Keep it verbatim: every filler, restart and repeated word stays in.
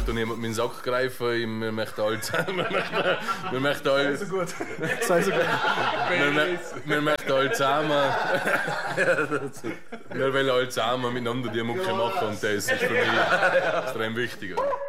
möchte niemand meinen Sack greifen, wir möchten alle zusammen. Wir möchten, wir möchten alle. Sei so gut. Sei so gut. Wir, wir, wir möchten alle zusammen. Wir wollen alle zusammen miteinander die Mucke machen und das ist für mich extrem wichtig.